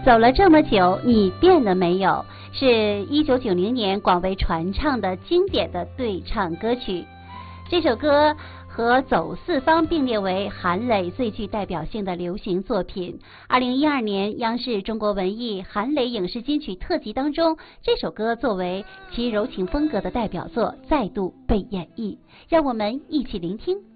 走了这么久，你变了没有？是1990年广为传唱的经典的对唱歌曲。这首歌和《走四方》并列为韩磊最具代表性的流行作品。2012年央视中国文艺韩磊影视金曲特辑当中，这首歌作为其柔情风格的代表作再度被演绎。让我们一起聆听